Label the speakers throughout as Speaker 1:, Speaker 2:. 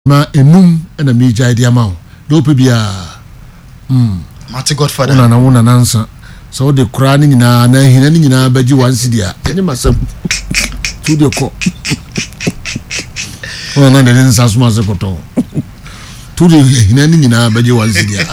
Speaker 1: ma enum na me gya dia ma do pe bia
Speaker 2: Mate Godfather
Speaker 1: na wona nansa so de kura ni nyina na hina ni nyina baji wansi dia eni masam tu de ko ona na den sasu ma se koto tu de hina ni nyina baji wansi dia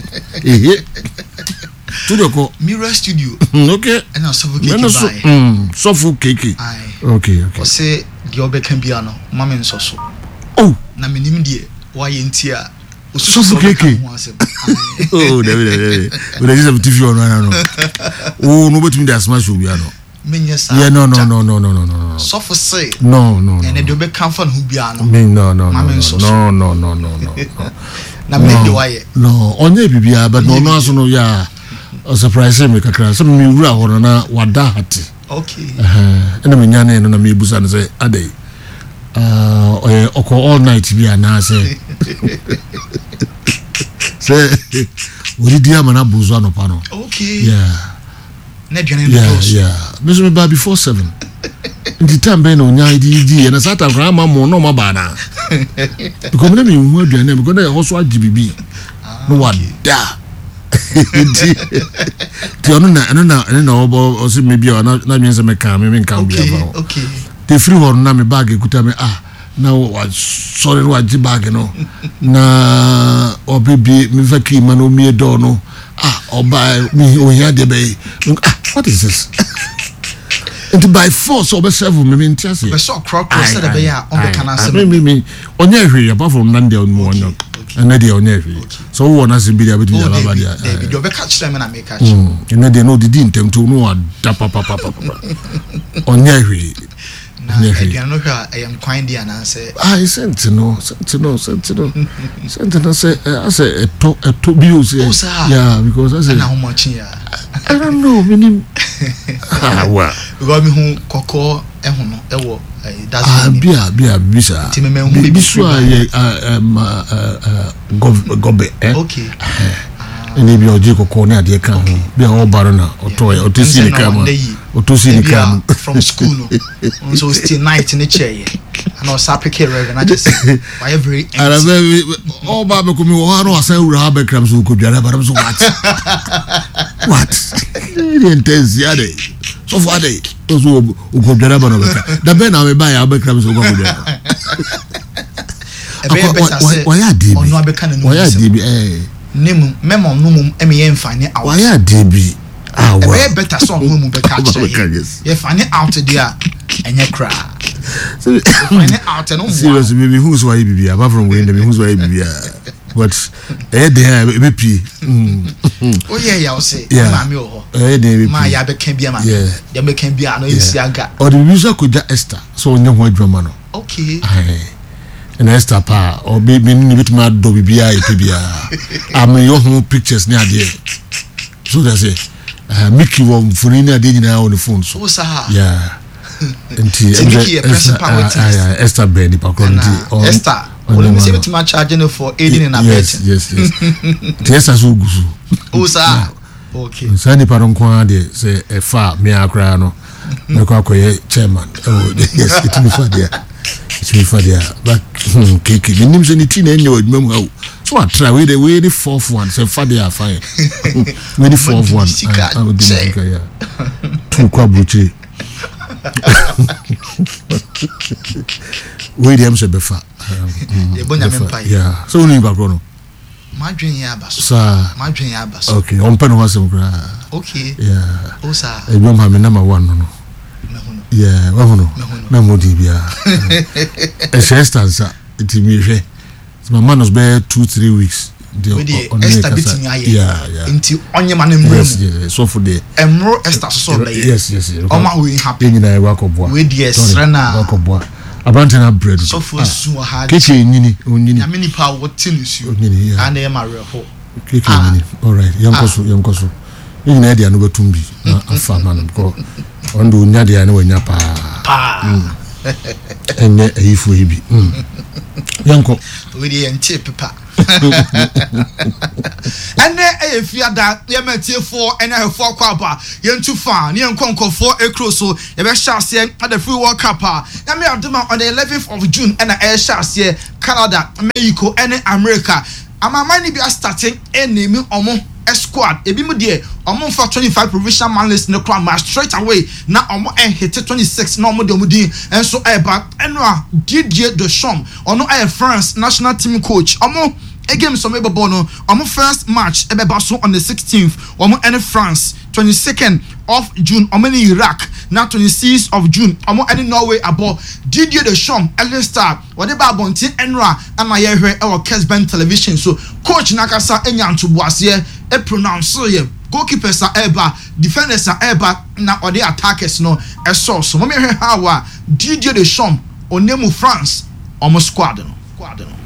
Speaker 1: tu de ko
Speaker 2: Mirror Studio
Speaker 1: okay
Speaker 2: and also Keke
Speaker 1: sofu Keke okay
Speaker 2: o se di obeka bia no mama nso so
Speaker 1: oh
Speaker 2: na menim die wa ye ntia
Speaker 1: sofu Keke oh David we dey TV on no oh no betimi dey smash obi ano
Speaker 2: menya sa
Speaker 1: yeah no
Speaker 2: sofu say
Speaker 1: no
Speaker 2: and dey obeka fan hu bia no
Speaker 1: no
Speaker 2: na me dey wa ye
Speaker 1: no onye bibia but no aso no ya o surprise me kakra so me wura ho na wada hati
Speaker 2: okay
Speaker 1: ena me nyane no na me busa no say adai oko all night bia na say say we dia mana buzo no pa no
Speaker 2: okay
Speaker 1: yeah
Speaker 2: na dwane no
Speaker 1: yeah me ba before 7 ndi tambe no nya di na sata grandma mo no ma ba na because me hu aduane because na ho so agibibi no wada ti ono na obo o se me bia na nyense me kan me kan bia ba
Speaker 2: okay
Speaker 1: the free one na me bag ekuta me na wa sorry wa ji bag no na obibi me vaki ma no mi do no oba mi o ya de be what is this and by force oba serve me ntiase
Speaker 2: be so crowd said be ya on the canal
Speaker 1: me onye hwe apart from nande on mo onyo and dey onye hwe so wo na se bi dia betu ya baba dia
Speaker 2: be do be catch them na make catch
Speaker 1: and dey no didi ntem to no ada papa onye hwe
Speaker 2: na again no hwa I am quite dia na say
Speaker 1: sent no say I to be use yeah because I say
Speaker 2: na how much ya
Speaker 1: I don't know meaning
Speaker 2: wow because me hu kokko ehu no ewo that's
Speaker 1: bia bisa
Speaker 2: ti me hu
Speaker 1: bisu gobe
Speaker 2: okay
Speaker 1: eni bi oje kokko na ade kan ho bia o baro na otosi ni kam
Speaker 2: from school no so still night in the chair and I was applique and I just why every
Speaker 1: all ba be ko mi wo ha no asan wura ha be kram so ko biara ba so what really intense ya dey so far dey so ko biara ba no be da be na me ba ya be kram so ko biara why ya dey
Speaker 2: ono abeka na no nemu memo numum eme ye mfane out
Speaker 1: why ya dey bi
Speaker 2: we better so numum be catch ye fane out there enye kra
Speaker 1: so
Speaker 2: fane out no
Speaker 1: seriously me who's why bibi apart from we me who's why bibi but there be pie
Speaker 2: oh yeah say ma me ho
Speaker 1: there
Speaker 2: ma ya be kan bia ma ya be kan bia no isi aga
Speaker 1: or the user could just Esther so onye ho adwuma no
Speaker 2: okay
Speaker 1: and Esther pa or be ni bitima do bibia bibia am your home pictures ni ade so that's it Mickey wo phone ni ade nyina on the phone so yeah Esther Benny Pakonti
Speaker 2: Esther only me say bitima charge no for aiding and abetting
Speaker 1: yes Esther so gusu
Speaker 2: sir okay
Speaker 1: so ni paron kwa de say e fa me akra no me kwa koye chairman yes it me fa there but Keke the names any teen any word mem how so I try we the fourth one say fa there fine we the fourth one I would do yeah two kwabuchi we dem se befa yeah so we back no
Speaker 2: madwen ya baso
Speaker 1: sa
Speaker 2: madwen ya baso
Speaker 1: okay on pen ho asem kra
Speaker 2: okay
Speaker 1: yeah
Speaker 2: o sa
Speaker 1: e bom ha me number 1 no yeah wa hono na modi bia e instance it me hwe my man was be 2-3 weeks
Speaker 2: Esther bitimi aye nti onye ma na mrem
Speaker 1: so for the
Speaker 2: emro Esther so be
Speaker 1: yes
Speaker 2: o ma we happy
Speaker 1: nyina e wakoboa
Speaker 2: we dey srena
Speaker 1: wakoboa abante na bread
Speaker 2: so for su ha
Speaker 1: Keke nyini onyini
Speaker 2: na mini pa wo tinisi
Speaker 1: onyini
Speaker 2: and e ma reho
Speaker 1: Keke nyini all right yankoso nyina e dia no betumbi na afa man ko ondo nya dia na wanya pa enye ayifu ebi yanko
Speaker 2: we dey enche pepa ene fiada ye metie for ene for kwaba ye ntu fa ne enkonko for ekro so ye be shase at the free world cup ya me adoma on the 11th of June ena shase Canada, Mexico ene America amama ni bi starting enemy omo squad ebi mu de omo for 25 provincial man list no crowd straight away na omo hit 26 na omo de omo din enso eba eno Didier Deschamps ono France national team coach omo again so maybe bono omo first match ebe so on the 16th omo ene France 22nd of June omo in Iraq na 26th of June omo ene Norway abo Didier Deschamps Star whatever bonti enra ama ye hwe e wo Kesben television so coach nakasa enya ntoboase e pronounce ye goalkeepers are eba defenders are eba na ode attackers no e so mo me hwe how Didier Deschamps onemu France omo squad no